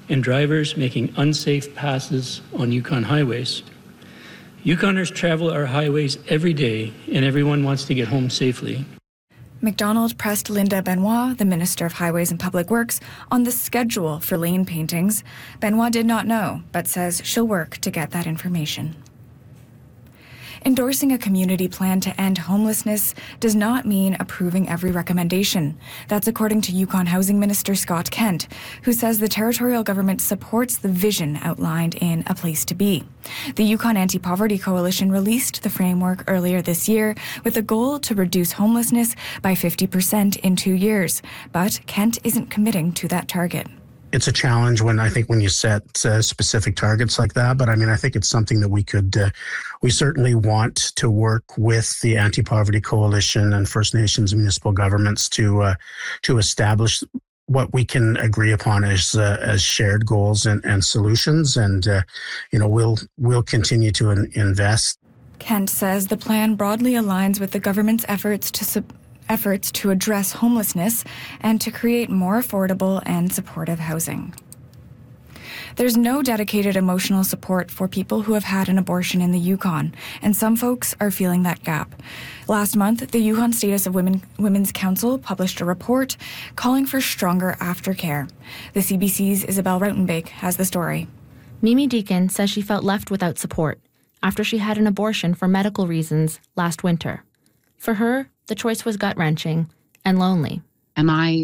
and drivers making unsafe passes on Yukon highways. Yukoners travel our highways every day, and everyone wants to get home safely. McDonald pressed Linda Benoit, the Minister of Highways and Public Works, on the schedule for lane paintings. Benoit did not know, but says she'll work to get that information. Endorsing a community plan to end homelessness does not mean approving every recommendation. That's according to Yukon Housing Minister Scott Kent, who says the territorial government supports the vision outlined in A Place to Be. The Yukon Anti-Poverty Coalition released the framework earlier this year with a goal to reduce homelessness by 50% in 2 years. But Kent isn't committing to that target. It's a challenge when you set specific targets like that. But I think it's something that we certainly want to work with the Anti-Poverty Coalition and First Nations municipal governments to establish what we can agree upon as shared goals and solutions. And, we'll continue to invest. Kent says the plan broadly aligns with the government's efforts to address homelessness and to create more affordable and supportive housing. There's no dedicated emotional support for people who have had an abortion in the Yukon, and some folks are feeling that gap. Last month, the Yukon Status of Women's Council published a report calling for stronger aftercare. The CBC's Isabel Rautenbach has the story. Mimi Deacon says she felt left without support after she had an abortion for medical reasons last winter. For her, the choice was gut-wrenching and lonely. Am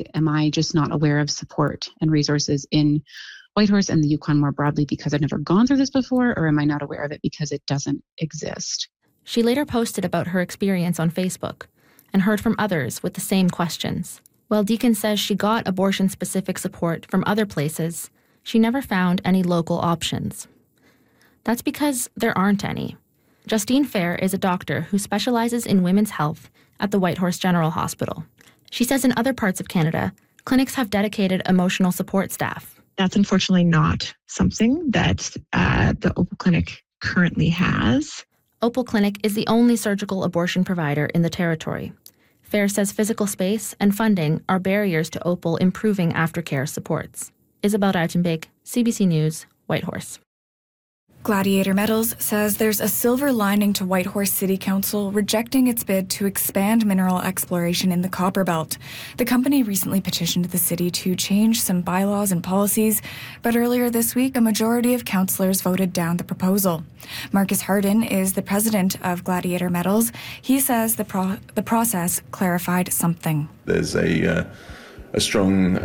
I just not aware of support and resources in Whitehorse and the Yukon more broadly because I've never gone through this before, or am I not aware of it because it doesn't exist? She later posted about her experience on Facebook and heard from others with the same questions. While Deacon says she got abortion-specific support from other places, she never found any local options. That's because there aren't any. Justine Fair is a doctor who specializes in women's health at the Whitehorse General Hospital. She says in other parts of Canada, clinics have dedicated emotional support staff. That's unfortunately not something that the Opal Clinic currently has. Opal Clinic is the only surgical abortion provider in the territory. Fair says physical space and funding are barriers to Opal improving aftercare supports. Isabel Rautenbach, CBC News, Whitehorse. Gladiator Metals says there's a silver lining to Whitehorse City Council rejecting its bid to expand mineral exploration in the Copperbelt. The company recently petitioned the city to change some bylaws and policies, but earlier this week, a majority of councillors voted down the proposal. Marcus Hardin is the president of Gladiator Metals. He says the process clarified something. There's a strong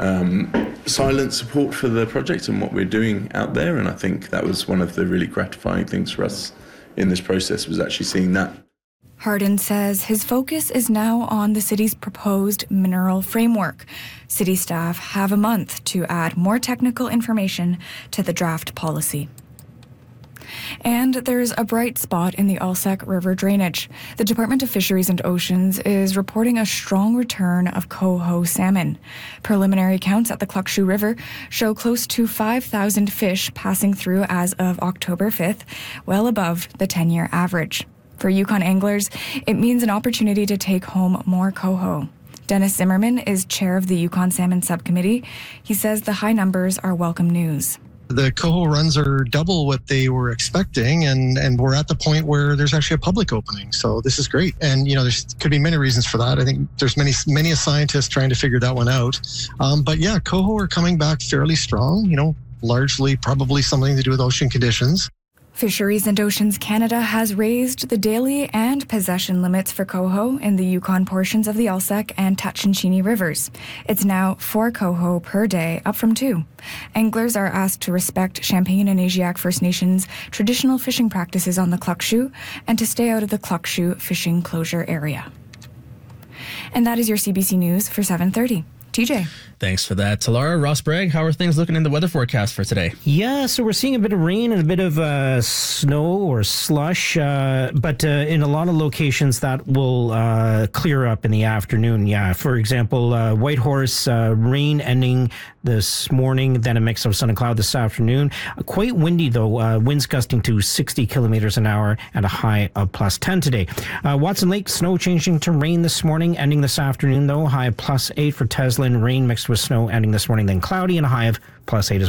silent support for the project and what we're doing out there, and I think that was one of the really gratifying things for us in this process, was actually seeing that. Hardin says his focus is now on the city's proposed mineral framework. City staff have a month to add more technical information to the draft policy. And there's a bright spot in the Alsek River drainage. The Department of Fisheries and Oceans is reporting a strong return of coho salmon. Preliminary counts at the Klukshu River show close to 5,000 fish passing through as of October 5th, well above the 10-year average. For Yukon anglers, it means an opportunity to take home more coho. Dennis Zimmerman is chair of the Yukon Salmon Subcommittee. He says the high numbers are welcome news. The coho runs are double what they were expecting, and we're at the point where there's actually a public opening. So this is great. And, there could be many reasons for that. I think there's many scientists trying to figure that one out. But yeah, coho are coming back fairly strong, largely probably something to do with ocean conditions. Fisheries and Oceans Canada has raised the daily and possession limits for coho in the Yukon portions of the Alsek and Tatchinchini rivers. It's now 4 coho per day, up from 2. Anglers are asked to respect Champagne and Asiatic First Nations traditional fishing practices on the Klukshu and to stay out of the Klukshu fishing closure area. And that is your CBC News for 7:30. TJ. Thanks for that, Talara. Ross Bragg, how are things looking in the weather forecast for today? Yeah, so we're seeing a bit of rain and a bit of snow or slush, but in a lot of locations that will clear up in the afternoon. Yeah, for example, Whitehorse, rain ending this morning, then a mix of sun and cloud this afternoon. Quite windy, though, winds gusting to 60 kilometers an hour and a high of +10 today. Watson Lake, snow changing to rain this morning, ending this afternoon, though, high of +8 for Teslin, rain mixed with snow ending this morning, then cloudy and a high of +8 as well.